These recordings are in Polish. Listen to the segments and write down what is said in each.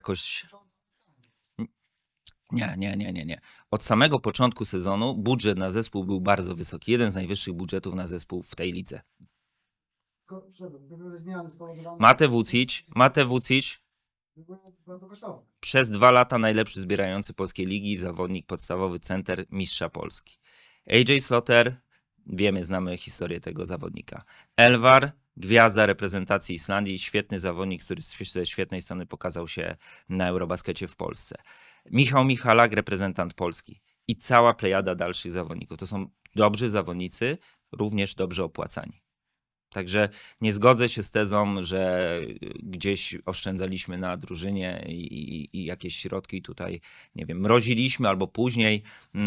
jakoś... Nie. Od samego początku sezonu budżet na zespół był bardzo wysoki. Jeden z najwyższych budżetów na zespół w tej lidze. Mate Vucic przez 2 lata najlepszy zbierający polskiej ligi, zawodnik podstawowy, center, mistrza Polski. AJ Slaughter, wiemy, znamy historię tego zawodnika. Elvar, gwiazda reprezentacji Islandii, świetny zawodnik, który ze świetnej strony pokazał się na Eurobaskecie w Polsce. Michał Michalak, reprezentant Polski i cała plejada dalszych zawodników. To są dobrzy zawodnicy, również dobrze opłacani. Także nie zgodzę się z tezą, że gdzieś oszczędzaliśmy na drużynie i jakieś środki tutaj, nie wiem, mroziliśmy albo później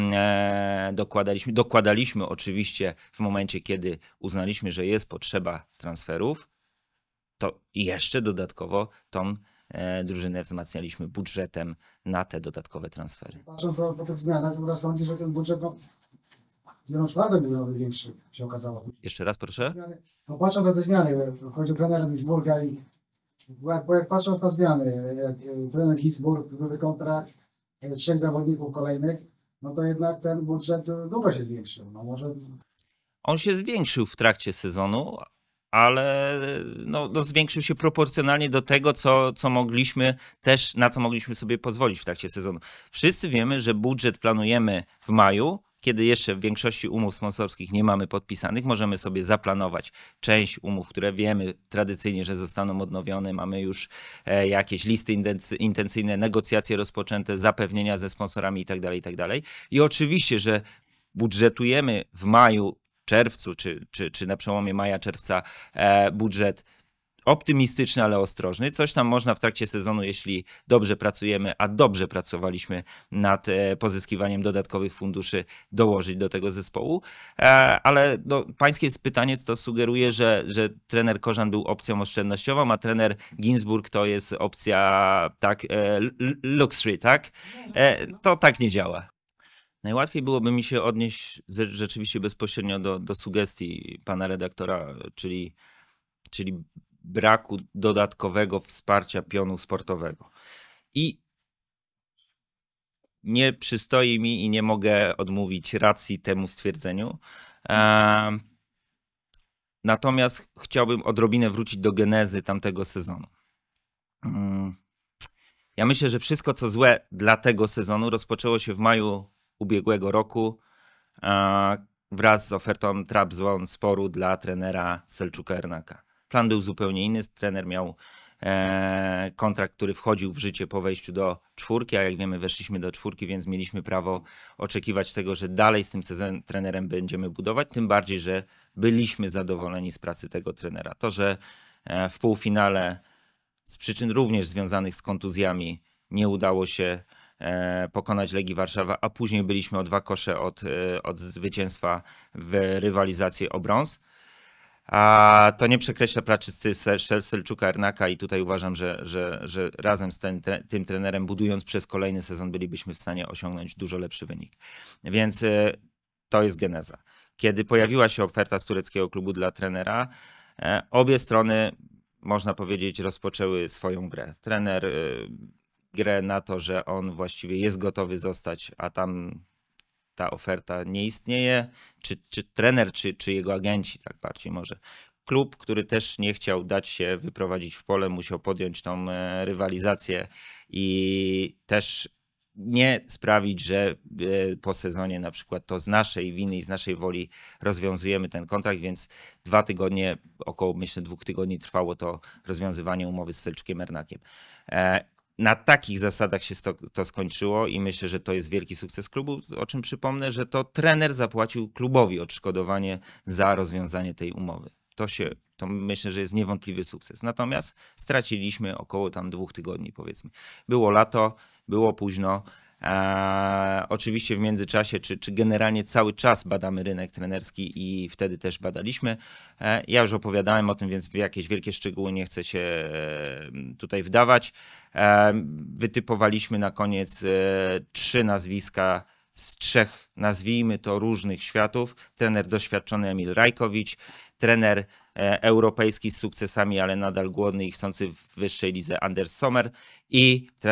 dokładaliśmy oczywiście w momencie, kiedy uznaliśmy, że jest potrzeba transferów, to jeszcze dodatkowo tą drużynę wzmacnialiśmy budżetem na te dodatkowe transfery. Patrząc po tych zmianach, teraz sądzi, że ten budżet wieloszlatek był większy, się okazało. Jeszcze raz proszę. No patrząc na te zmiany, chodzi o trenera Gisburga i jak patrząc na zmiany, jak trener Gisburg, nowy kontrakt, 3 zawodników kolejnych, no to jednak ten budżet długo się zwiększył. No może... On się zwiększył w trakcie sezonu, ale zwiększył się proporcjonalnie do tego, co mogliśmy też, na co mogliśmy sobie pozwolić w trakcie sezonu. Wszyscy wiemy, że budżet planujemy w maju, kiedy jeszcze w większości umów sponsorskich nie mamy podpisanych, możemy sobie zaplanować część umów, które wiemy tradycyjnie, że zostaną odnowione. Mamy już jakieś listy intencyjne, negocjacje rozpoczęte, zapewnienia ze sponsorami itd., itd. I oczywiście, że budżetujemy w maju, czerwcu, czy na przełomie maja, czerwca budżet optymistyczny, ale ostrożny. Coś tam można w trakcie sezonu, jeśli dobrze pracujemy, a dobrze pracowaliśmy nad pozyskiwaniem dodatkowych funduszy, dołożyć do tego zespołu. Ale pańskie pytanie to sugeruje, że trener Korzan był opcją oszczędnościową, a trener Ginzburg to jest opcja luxury, tak? To tak nie działa. Najłatwiej byłoby mi się odnieść rzeczywiście bezpośrednio do sugestii pana redaktora, czyli braku dodatkowego wsparcia pionu sportowego. I nie przystoi mi i nie mogę odmówić racji temu stwierdzeniu. Natomiast chciałbym odrobinę wrócić do genezy tamtego sezonu. Ja myślę, że wszystko co złe dla tego sezonu rozpoczęło się w maju ubiegłego roku wraz z ofertą Trabzonsporu dla trenera Selçuka Ernaka. Plan był zupełnie inny. Trener miał kontrakt, który wchodził w życie po wejściu do 4, a jak wiemy weszliśmy do 4, więc mieliśmy prawo oczekiwać tego, że dalej z tym trenerem będziemy budować, tym bardziej, że byliśmy zadowoleni z pracy tego trenera. To, że w półfinale z przyczyn również związanych z kontuzjami nie udało się pokonać Legii Warszawa, a później byliśmy o 2 kosze od zwycięstwa w rywalizacji o brąz. A to nie przekreśla pracy Selçuka Ernaka i tutaj uważam, że razem z tym trenerem, budując przez kolejny sezon, bylibyśmy w stanie osiągnąć dużo lepszy wynik. Więc to jest geneza. Kiedy pojawiła się oferta z tureckiego klubu dla trenera, obie strony, można powiedzieć, rozpoczęły swoją grę. Trener grę na to, że on właściwie jest gotowy zostać, a tam ta oferta nie istnieje, czy trener, czy jego agenci, tak bardziej może. Klub, który też nie chciał dać się wyprowadzić w pole, musiał podjąć tą rywalizację i też nie sprawić, że po sezonie na przykład to z naszej winy i z naszej woli rozwiązujemy ten kontrakt, więc 2 tygodnie, około myślę 2 tygodni trwało to rozwiązywanie umowy z Selçukiem Ernakiem. Na takich zasadach się to skończyło i myślę, że to jest wielki sukces klubu, o czym przypomnę, że to trener zapłacił klubowi odszkodowanie za rozwiązanie tej umowy. To myślę, że jest niewątpliwy sukces. Natomiast straciliśmy około tam 2 tygodni, powiedzmy. Było lato, było późno. Oczywiście w międzyczasie, czy generalnie cały czas badamy rynek trenerski i wtedy też badaliśmy. Ja już opowiadałem o tym, więc w jakieś wielkie szczegóły nie chcę się tutaj wdawać. Wytypowaliśmy na koniec 3 nazwiska z 3, nazwijmy to, różnych światów. Trener doświadczony Emil Rajkowicz, trener europejski z sukcesami, ale nadal głodny i chcący w wyższej lidze Anders Sommer i